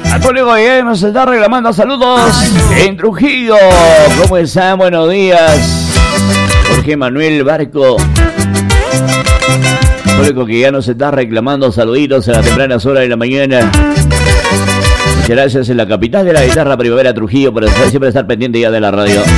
Al público que nos está reclamando saludos en Trujillo. ¿Cómo están? Buenos días. Jorge Manuel Barco. El público que ya nos está reclamando saluditos a las tempranas horas de la mañana. Muchas gracias en la capital de la guitarra, Primavera, Trujillo, por siempre estar pendiente ya de la radio.